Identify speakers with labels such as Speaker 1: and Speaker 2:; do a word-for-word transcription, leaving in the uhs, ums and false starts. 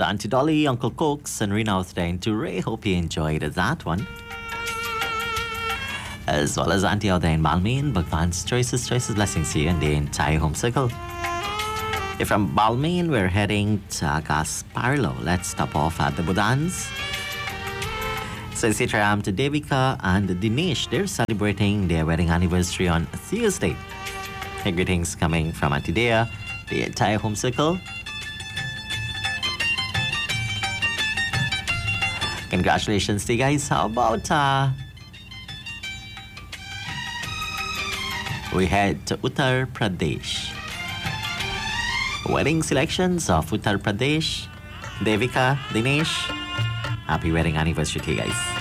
Speaker 1: So Auntie Dolly, Uncle Cokes, and Rena today into Ray. Hope you enjoyed that one. As well as Auntie out there in Balmain, Bhagwan's choices, choices, blessings to you and the entire home circle. If from Balmain, we're heading to Gasparlo. Let's stop off at the Budans. So Sitaram to Devika and Dinesh. They're celebrating their wedding anniversary on Thursday. Hey, greetings coming from Auntie Dea, the entire home circle. Congratulations to you guys. How about uh, we head to Uttar Pradesh. Wedding selections of Uttar Pradesh. Devika, Dinesh. Happy wedding anniversary to you guys.